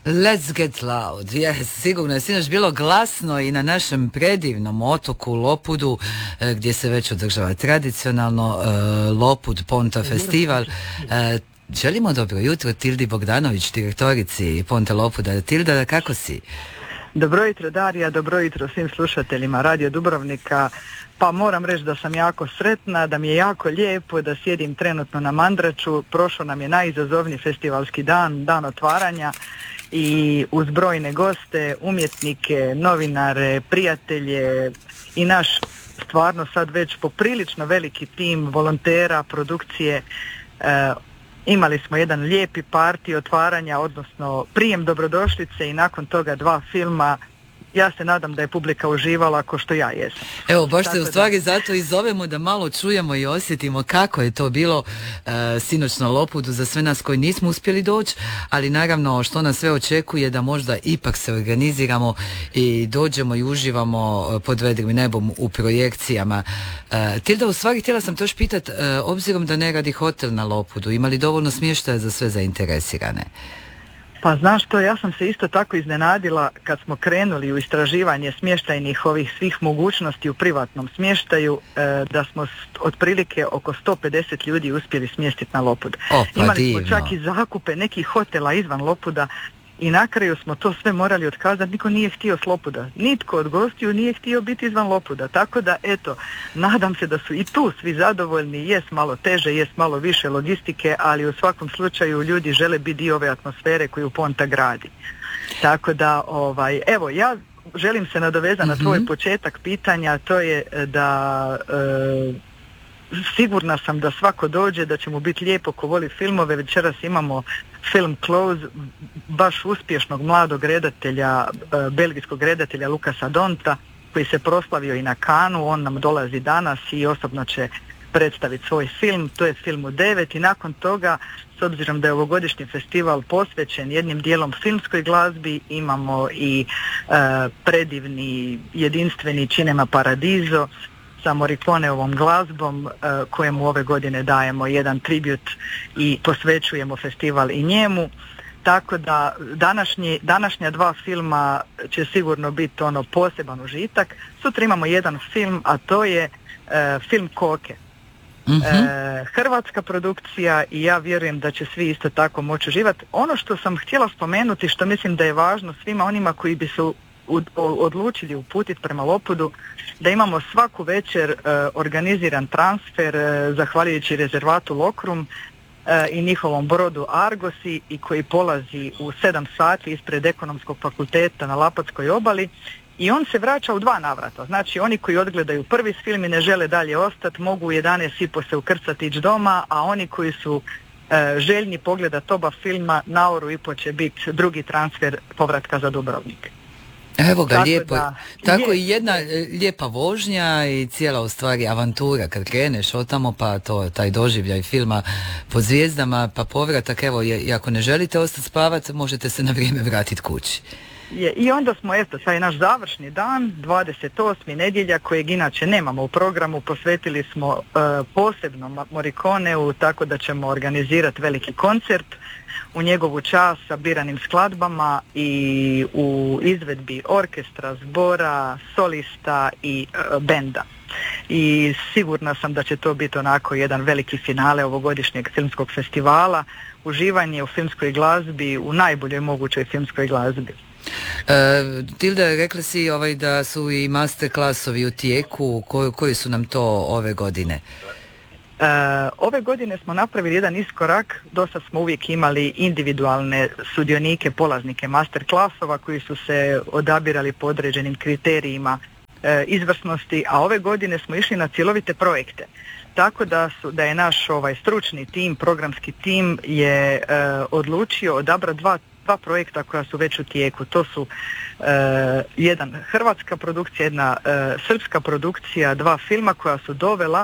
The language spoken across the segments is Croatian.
Let's get loud. Yes, sigurno je sinoć bilo glasno i na našem predivnom otoku Lopudu, gdje se već održava tradicionalno Lopud Ponta festival. Želimo dobro jutro Tildi Bogdanović, direktorici Ponte Lopuda. Tilda, kako si? Dobro jutro Darija, dobro jutro svim slušateljima Radio Dubrovnika. Pa moram reći da sam jako sretna, da mi je jako lijepo, da sjedim trenutno na Mandraču. Prošao nam je najizazovniji festivalski dan, dan otvaranja i uz brojne goste, umjetnike, novinare, prijatelje i naš stvarno sad već poprilično veliki tim volontera, produkcije. Imali smo jedan lijepi parti otvaranja, odnosno prijem dobrodošlice i nakon toga 2 filma. Ja se nadam da je publika uživala kao što ja jesam. Evo, baš se u stvari zato i zovemo da malo čujemo i osjetimo kako je to bilo sinoć na Lopudu za sve nas koji nismo uspjeli doći, ali naravno što nas sve očekuje da možda ipak se organiziramo i dođemo i uživamo pod vedrim nebom u projekcijama. Tilda, u stvari htjela sam to još pitat, obzirom da ne radi hotel na Lopudu, ima li dovoljno smještaja za sve zainteresirane? Pa znaš što, ja sam se isto tako iznenadila kad smo krenuli u istraživanje smještajnih ovih svih mogućnosti u privatnom smještaju, da smo otprilike oko 150 ljudi uspjeli smjestiti na Lopud. Imali smo čak i zakupe nekih hotela izvan Lopuda i na kraju smo to sve morali otkazati, niko nije htio s Lopuda. Nitko od gostiju nije htio biti izvan Lopuda, tako da eto, nadam se da su i tu svi zadovoljni, jest malo teže, jest malo više logistike, ali u svakom slučaju ljudi žele biti dio ove atmosfere koju Ponta gradi. Tako da, evo, ja želim se nadovezati na tvoj početak pitanja, to je da sigurna sam da svako dođe, da će mu biti lijepo ko voli filmove. Večeras imamo film Close, baš uspješnog mladog redatelja, belgijskog redatelja Lukasa Donta, koji se proslavio i na Cannesu. On nam dolazi danas i osobno će predstaviti svoj film. To je film u 9 i nakon toga, s obzirom da je ovogodišnji festival posvećen jednim dijelom filmskoj glazbi, imamo i predivni, jedinstveni Cinema Paradiso sa Morriconeovom glazbom, kojemu ove godine dajemo jedan tribut i posvećujemo festival i njemu. Tako da današnja 2 filma će sigurno biti poseban užitak. Sutra imamo jedan film, a to je film Koke. Hrvatska produkcija i ja vjerujem da će svi isto tako moći uživati. Ono što sam htjela spomenuti, što mislim da je važno svima onima koji bi se odlučili uputiti prema Lopudu, da imamo svaku večer organiziran transfer zahvaljujući rezervatu Lokrum i njihovom brodu Argosi i koji polazi u 7 sati ispred Ekonomskog fakulteta na Lapatskoj obali i on se vraća u 2 navrata. Znači oni koji odgledaju prvi film i ne žele dalje ostati mogu u 11:30 se ukrcati ići doma, a oni koji su željni pogledati oba filma na 1,5 će biti drugi transfer povratka za Dubrovnik. Evo ga, lijepo. Tako i jedna lijepa vožnja i cijela u stvari avantura kad kreneš od tamo, pa taj doživljaj filma pod zvijezdama, pa povratak, evo, i ako ne želite ostati spavati, možete se na vrijeme vratiti kući. I onda smo, taj naš završni dan, 28. nedjelja, kojeg inače nemamo u programu, posvetili smo posebno Morriconeu, tako da ćemo organizirati veliki koncert u njegovu čast sa biranim skladbama i u izvedbi orkestra, zbora, solista i benda. I sigurna sam da će to biti onako jedan veliki finale ovogodišnjeg filmskog festivala, uživanje u filmskoj glazbi, u najboljoj mogućoj filmskoj glazbi. Tilda, rekla si da su i master klasovi u tijeku, koji su nam to ove godine? Ove godine smo napravili jedan iskorak, dosad smo uvijek imali individualne sudionike, polaznike master klasova koji su se odabirali po određenim kriterijima izvrsnosti, a ove godine smo išli na cjelovite projekte. Tako da je naš stručni tim, programski tim je odlučio odabrati dva projekta koja su već u tijeku. To su jedan hrvatska produkcija, jedna srpska produkcija, 2 filma koja su dovela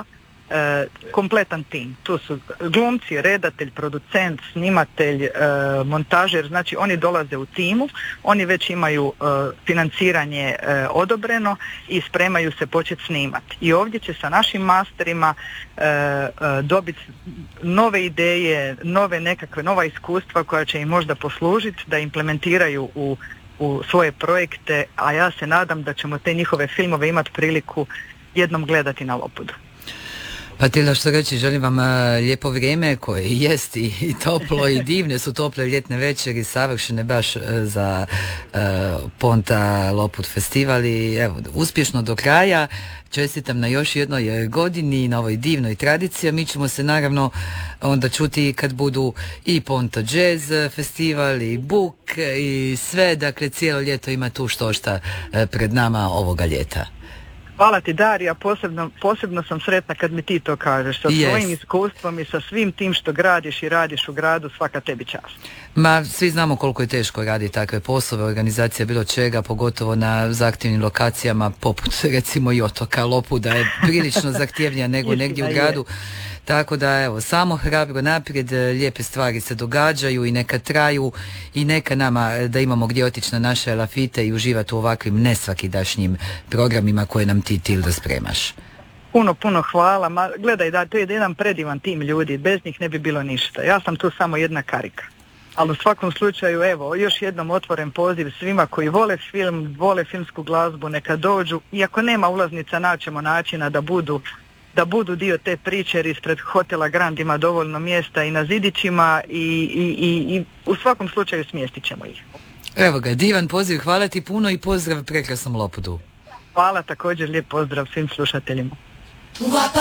kompletan tim. Tu su glumci, redatelj, producent, snimatelj, montažer, znači oni dolaze u timu, oni već imaju financiranje odobreno i spremaju se početi snimati. I ovdje će sa našim masterima dobiti nove ideje, nova iskustva koja će im možda poslužiti da implementiraju u svoje projekte, a ja se nadam da ćemo te njihove filmove imati priliku jednom gledati na Lopudu. Pa Tilda, što reći, želim vam lijepo vrijeme koje jest i toplo i divne su tople ljetne večeri, savršene baš za Ponta Lopud festival i evo, uspješno do kraja. Čestitam na još jednoj godini, na ovoj divnoj tradiciji, a mi ćemo se naravno onda čuti kad budu i Ponta Jazz festival i Buk i sve, dakle cijelo ljeto ima tu štošta pred nama ovoga ljeta. Hvala ti Darija, posebno sam sretna kad mi ti to kažeš, sa svojim iskustvom i sa svim tim što gradiš i radiš u gradu, svaka tebi čast. Ma, svi znamo koliko je teško raditi takve poslove, organizacija bilo čega, pogotovo na zahtjevnim lokacijama poput recimo i otoka Lopuda je prilično zahtjevnija nego negdje u gradu. Tako da evo, samo hrabro naprijed, lijepe stvari se događaju i neka traju i neka nama da imamo gdje otići na naše lafite i uživati u ovakvim nesvakidašnjim programima koje nam ti Tilda spremaš. Puno hvala. Ma, gledaj, da, to je jedan predivan tim ljudi, bez njih ne bi bilo ništa. Ja sam tu samo jedna karika. Ali u svakom slučaju, evo, još jednom otvoren poziv svima koji vole film, vole filmsku glazbu, neka dođu. Iako nema ulaznica, naćemo načina da budu dio te priče, jer ispred hotela Grand ima dovoljno mjesta i na zidićima i u svakom slučaju smjestit ćemo ih. Evo ga, divan poziv, hvala ti puno i pozdrav prekrasnom Lopudu. Hvala, također lijep pozdrav svim slušateljima.